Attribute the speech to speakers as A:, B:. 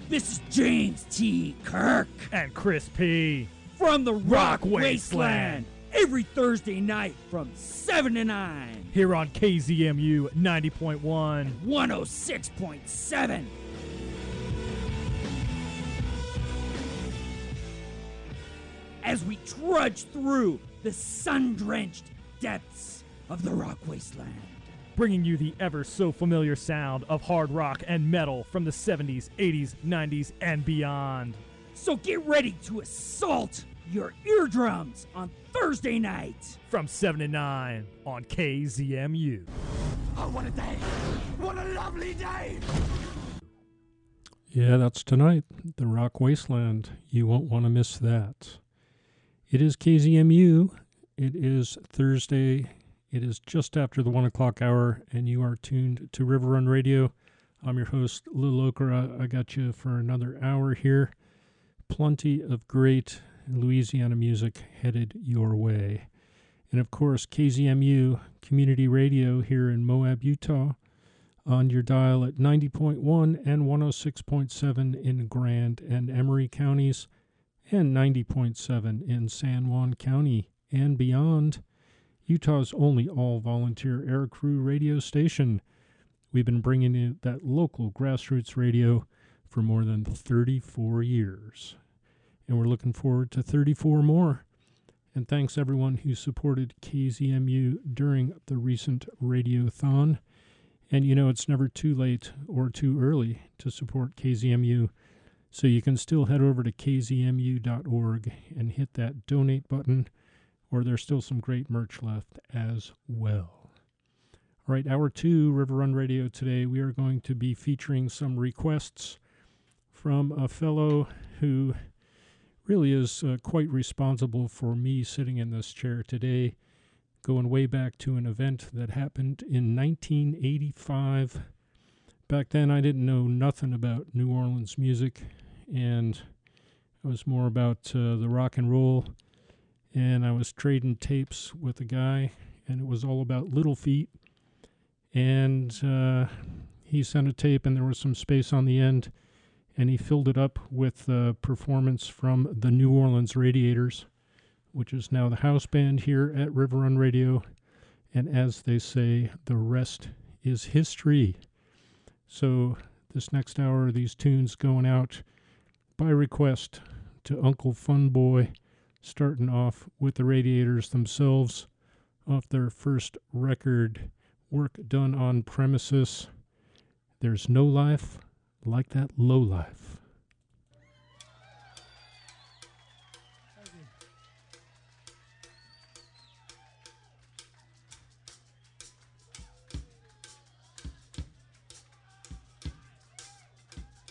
A: This is James T. Kirk
B: And Chris P.
A: from the
B: Rock
A: Rock Wasteland. Every Thursday night from 7 to 9.
B: Here on KZMU 90.1.
A: 106.7. As we trudge through the sun-drenched depths of the Rock Wasteland.
B: Bringing you the ever so familiar sound of hard rock and metal from the 70s, 80s, 90s, and beyond.
A: So get ready to assault your eardrums on Thursday night.
B: From 7 to 9 on KZMU.
A: Oh, what a day! What a lovely day!
C: Yeah, that's tonight, the Rock Wasteland. You won't want to miss that. It is KZMU. It is Thursday. It is just after the 1 o'clock hour, and you are tuned to River Run Radio. I'm your host, Lil Okra. I got you for another hour here. Plenty of great Louisiana music headed your way. And of course, KZMU Community Radio here in Moab, Utah, on your dial at 90.1 and 106.7 in Grand and Emery counties, and 90.7 in San Juan County and beyond. Utah's only all-volunteer air crew radio station. We've been bringing you that local grassroots radio for more than 34 years. And we're looking forward to 34 more. And thanks everyone who supported KZMU during the recent Radiothon. And you know, it's never too late or too early to support KZMU. So you can still head over to kzmu.org and hit that donate button, or there's still some great merch left as well. All right, hour 2, River Run Radio today, we are going to be featuring some requests from a fellow who really is quite responsible for me sitting in this chair today, going way back to an event that happened in 1985. Back then, I didn't know nothing about New Orleans music, and it was more about the rock and roll. And I was trading tapes with a guy, and it was all about Little Feat. And he sent a tape, and there was some space on the end, and he filled it up with performance from the New Orleans Radiators, which is now the house band here at River Run Radio. And as they say, the rest is history. So this next hour, these tunes going out by request to Uncle Funboy, starting off with the Radiators themselves, off their first record, Work Done on Premises. There's no life like that low life.